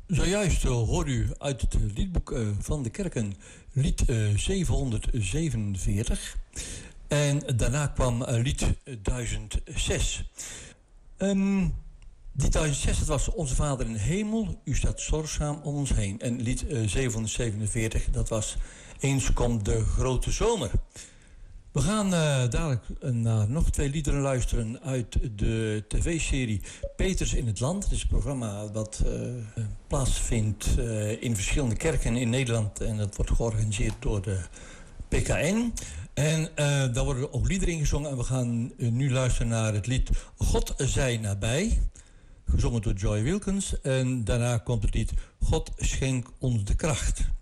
Zojuist hoorde u uit het liedboek van de kerken lied 747. En daarna kwam lied 1006. Die 1006, dat was Onze Vader in de Hemel, u staat zorgzaam om ons heen. En lied 747, dat was Eens komt de grote zomer. We gaan dadelijk naar nog 2 liederen luisteren uit de tv-serie Peters in het Land. Het is een programma dat plaatsvindt in verschillende kerken in Nederland. En dat wordt georganiseerd door de PKN. En daar worden ook liederen in gezongen. En we gaan nu luisteren naar het lied God zij nabij. Gezongen door Joy Wilkins. En daarna komt het lied God schenk ons de kracht.